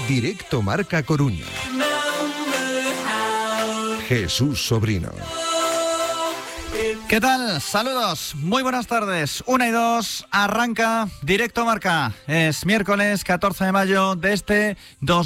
Directo Marca Coruña. Jesús Sobrino. ¿Qué tal? Saludos, muy buenas tardes. 1 y 2, arranca Directo Marca. Es miércoles 14 de mayo de este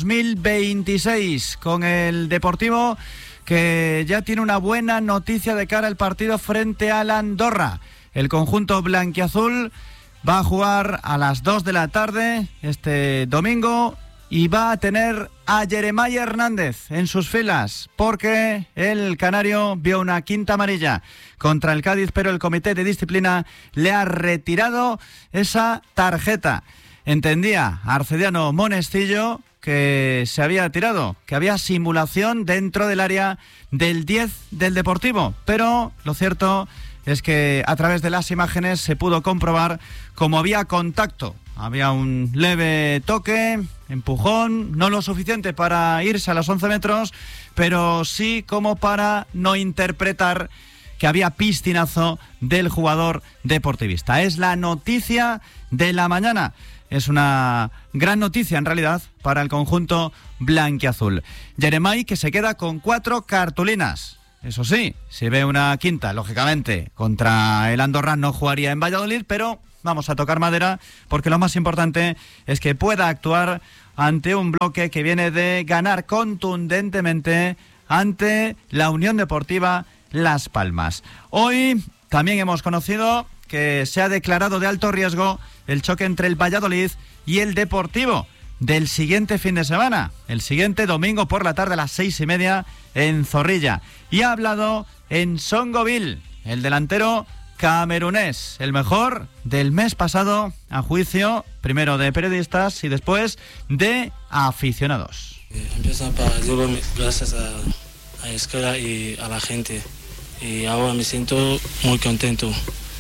2026 con el Deportivo que ya tiene una buena noticia de cara al partido frente al Andorra. El conjunto blanquiazul va a jugar a las 2 de la tarde este domingo y va a tener a Jeremiah Hernández en sus filas porque el canario vio una quinta amarilla contra el Cádiz, pero el comité de disciplina le ha retirado esa tarjeta. Entendía Arcediano Monestillo que se había tirado, que había simulación dentro del área del 10 del Deportivo, pero lo cierto es que a través de las imágenes se pudo comprobar cómo había contacto. Había un leve toque, empujón, no lo suficiente para irse a los 11 metros, pero sí como para no interpretar que había piscinazo del jugador deportivista. Es la noticia de la mañana. Es una gran noticia en realidad para el conjunto blanquiazul. Jeremiah que se queda con 4 cartulinas. Eso sí, si ve una quinta, lógicamente, contra el Andorra no jugaría en Valladolid, pero vamos a tocar madera porque lo más importante es que pueda actuar ante un bloque que viene de ganar contundentemente ante la Unión Deportiva Las Palmas. Hoy también hemos conocido que se ha declarado de alto riesgo el choque entre el Valladolid y el Deportivo del siguiente fin de semana, el siguiente domingo por la tarde a las 6:30 en Zorrilla. Y ha hablado en Songoville, el delantero camerunés, el mejor del mes pasado, a juicio primero de periodistas y después de aficionados. Empiezo para decirlo gracias a la escuela y a la gente. Y ahora me siento muy contento.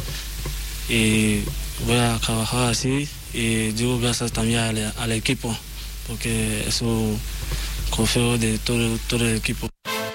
Y voy a trabajar así. Y digo gracias también al equipo, porque es un trofeo de todo el equipo.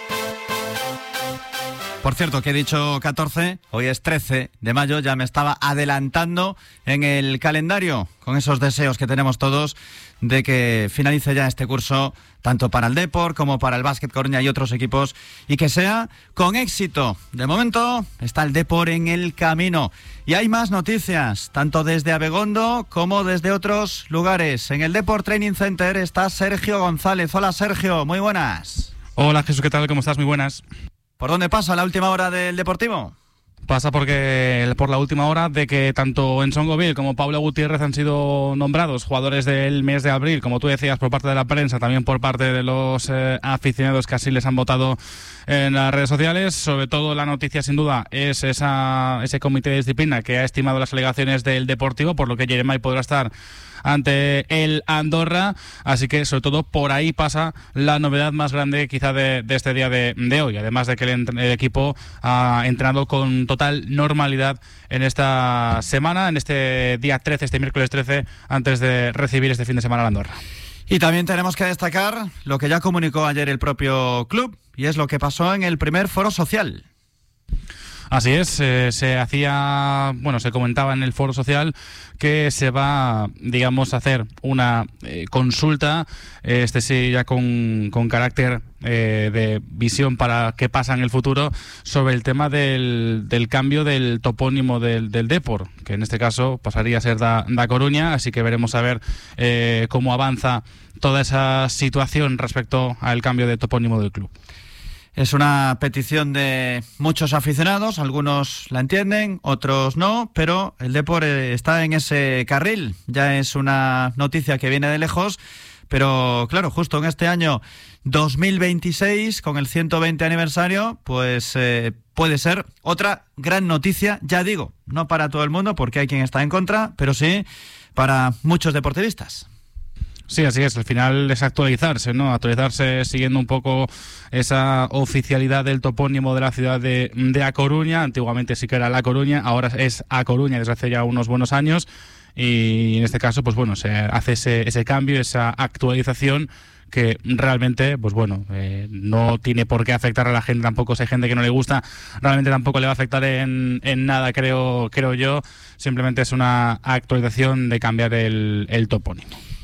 Por cierto, que he dicho 14, hoy es 13 de mayo, ya me estaba adelantando en el calendario con esos deseos que tenemos todos de que finalice ya este curso, tanto para el Depor como para el Básquet Coruña y otros equipos, y que sea con éxito. De momento está el Depor en el camino. Y hay más noticias, tanto desde Abegondo como desde otros lugares. En el Depor Training Center está Sergio González. Hola Sergio, muy buenas. Hola Jesús, ¿qué tal? ¿Cómo estás? Muy buenas. ¿Por dónde pasa la última hora del Deportivo? Pasa por la última hora de que tanto en Songoville como Pablo Gutiérrez han sido nombrados jugadores del mes de abril, como tú decías, por parte de la prensa, también por parte de los aficionados que así les han votado en las redes sociales. Sobre todo la noticia sin duda es ese comité de disciplina que ha estimado las alegaciones del Deportivo, por lo que Jeremiah podrá estar ante el Andorra, así que sobre todo por ahí pasa la novedad más grande quizá de este día de hoy, además de que el equipo ha entrenado con total normalidad en esta semana, en este día 13, este miércoles 13, antes de recibir este fin de semana al Andorra. Y también tenemos que destacar lo que ya comunicó ayer el propio club, y es lo que pasó en el primer foro social. Así es, se comentaba en el foro social que se va, digamos, a hacer una consulta, sí ya con carácter de visión para qué pasa en el futuro, sobre el tema del cambio del topónimo del Depor, que en este caso pasaría a ser da Coruña, así que veremos a ver cómo avanza toda esa situación respecto al cambio de topónimo del club. Es una petición de muchos aficionados, algunos la entienden, otros no, pero el Depor está en ese carril. Ya es una noticia que viene de lejos, pero claro, justo en este año 2026, con el 120 aniversario, pues puede ser otra gran noticia, ya digo, no para todo el mundo, porque hay quien está en contra, pero sí para muchos deportivistas. Sí, así es. Al final es actualizarse, ¿no? Actualizarse siguiendo un poco esa oficialidad del topónimo de la ciudad de A Coruña. Antiguamente sí que era La Coruña, ahora es A Coruña desde hace ya unos buenos años. Y en este caso, pues bueno, se hace ese cambio, esa actualización que realmente, pues bueno, no tiene por qué afectar a la gente tampoco. Si hay gente que no le gusta, realmente tampoco le va a afectar en nada, creo yo. Simplemente es una actualización de cambiar el topónimo.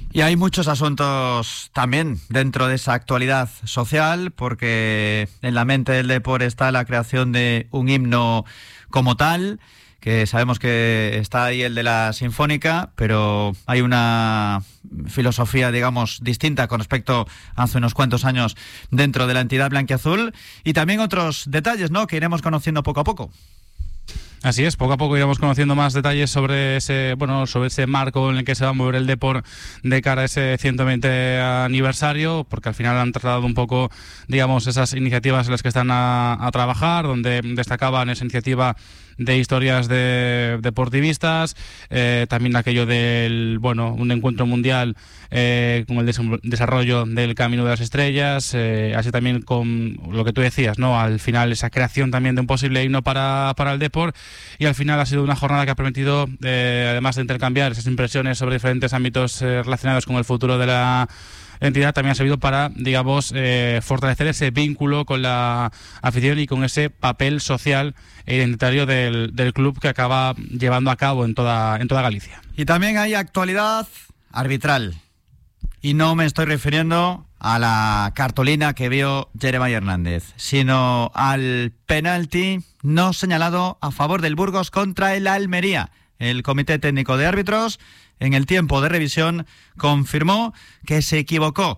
Y hay muchos asuntos también dentro de esa actualidad social, porque en la mente del Depor está la creación de un himno como tal, que sabemos que está ahí el de la Sinfónica, pero hay una filosofía, digamos, distinta con respecto a hace unos cuantos años dentro de la entidad blanquiazul, y también otros detalles, ¿no?, que iremos conociendo poco a poco. Así es, poco a poco iremos conociendo más detalles sobre ese marco en el que se va a mover el Depor de cara a ese 120 aniversario, porque al final han tratado un poco, digamos, esas iniciativas en las que están a trabajar, donde destacaban esa iniciativa de historias de deportivistas, también aquello del, un encuentro mundial con el desarrollo del Camino de las Estrellas, así también con lo que tú decías, ¿no? Al final esa creación también de un posible himno para el Depor, y al final ha sido una jornada que ha permitido, además de intercambiar esas impresiones sobre diferentes ámbitos relacionados con el futuro de la entidad, también ha servido para, digamos, fortalecer ese vínculo con la afición y con ese papel social e identitario del club que acaba llevando a cabo en toda Galicia. Y también hay actualidad arbitral. Y no me estoy refiriendo a la cartulina que vio Jeremai Hernández, sino al penalti no señalado a favor del Burgos contra el Almería. El Comité Técnico de Árbitros, en el tiempo de revisión, confirmó que se equivocó